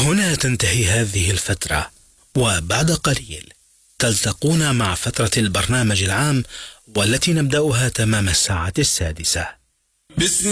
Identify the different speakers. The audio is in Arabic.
Speaker 1: هنا تنتهي هذه الفترة، وبعد قليل تلتقون مع فترة البرنامج العام والتي نبدأها تمام الساعة 6.